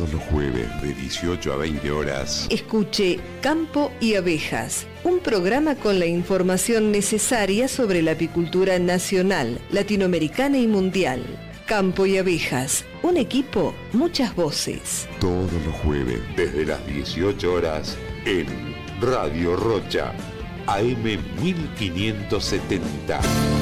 Todos los jueves de 18 a 20 horas. Escuche Campo y Abejas, un programa con la información necesaria sobre la apicultura nacional, latinoamericana y mundial. Campo y Abejas, un equipo, muchas voces. Todos los jueves desde las 18 horas en Radio Rocha, AM 1570.